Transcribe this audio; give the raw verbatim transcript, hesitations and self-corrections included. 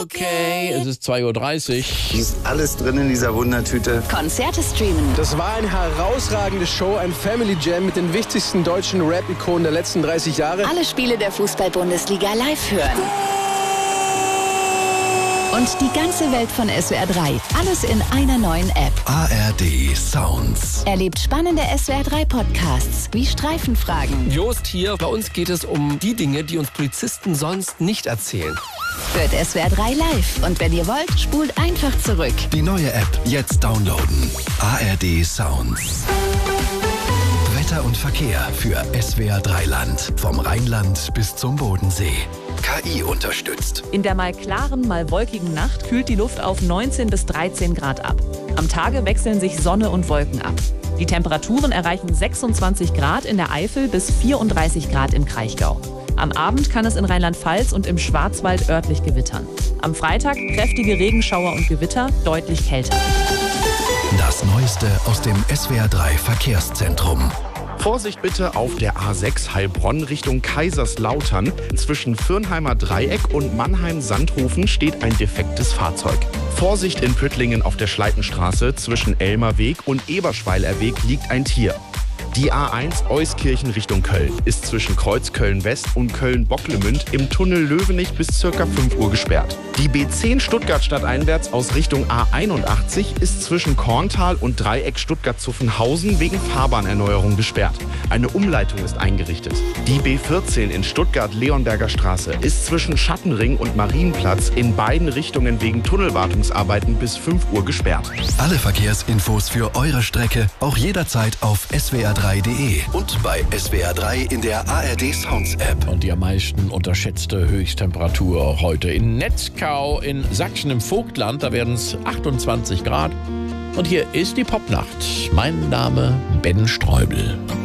Okay, es ist zwei Uhr dreißig. Ist alles drin in dieser Wundertüte. Konzerte streamen. Das war eine herausragende Show, ein Family Jam mit den wichtigsten deutschen Rap-Ikonen der letzten dreißig Jahre. Alle Spiele der Fußball-Bundesliga live hören. Und die ganze Welt von S W R drei. Alles in einer neuen App. A R D Sounds. Erlebt spannende S W R drei Podcasts wie Streifenfragen. Jost hier. Bei uns geht es um die Dinge, die uns Polizisten sonst nicht erzählen. Hört S W R drei live. Und wenn ihr wollt, spult einfach zurück. Die neue App jetzt downloaden. A R D Sounds. Wetter und Verkehr für S W R drei Land. Vom Rheinland bis zum Bodensee. K I unterstützt. In der mal klaren, mal wolkigen Nacht kühlt die Luft auf neunzehn bis dreizehn Grad ab. Am Tage wechseln sich Sonne und Wolken ab. Die Temperaturen erreichen sechsundzwanzig Grad in der Eifel bis vierunddreißig Grad im Kraichgau. Am Abend kann es in Rheinland-Pfalz und im Schwarzwald örtlich gewittern. Am Freitag kräftige Regenschauer und Gewitter, deutlich kälter. Das Neueste aus dem S W R drei Verkehrszentrum. Vorsicht bitte auf der A sechs Heilbronn Richtung Kaiserslautern. Zwischen Fürnheimer Dreieck und Mannheim-Sandhofen steht ein defektes Fahrzeug. Vorsicht in Püttlingen auf der Schleitenstraße. Zwischen Elmerweg und Eberschweiler Weg liegt ein Tier. Die A eins Euskirchen Richtung Köln ist zwischen Kreuzköln West und Köln-Bocklemünd im Tunnel Löwenich bis ca. fünf Uhr gesperrt. Die B zehn Stuttgart stadteinwärts aus Richtung A einundachtzig ist zwischen Korntal und Dreieck Stuttgart-Zuffenhausen wegen Fahrbahnerneuerung gesperrt. Eine Umleitung ist eingerichtet. Die B vierzehn in Stuttgart-Leonberger Straße ist zwischen Schattenring und Marienplatz in beiden Richtungen wegen Tunnelwartungsarbeiten bis fünf Uhr gesperrt. Alle Verkehrsinfos für eure Strecke auch jederzeit auf S W R drei punkt de und bei S W R drei in der A R D Sounds App. Und die am meisten unterschätzte Höchsttemperatur heute in Netzkau in Sachsen im Vogtland. Da werden es achtundzwanzig Grad. Und hier ist die Popnacht. Mein Name Ben Streubel.